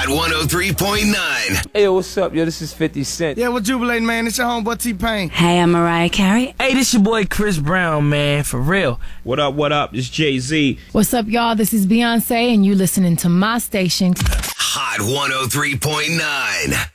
Hot 103.9. Hey, yo, what's up, yo? This is 50 Cent. Yeah, we're jubilating, man. It's your homeboy T-Pain. Hey, I'm Mariah Carey. Hey, this your boy Chris Brown, man, for real. What up, it's Jay-Z. What's up, y'all? This is Beyonce, and you listening to my station. Hot 103.9.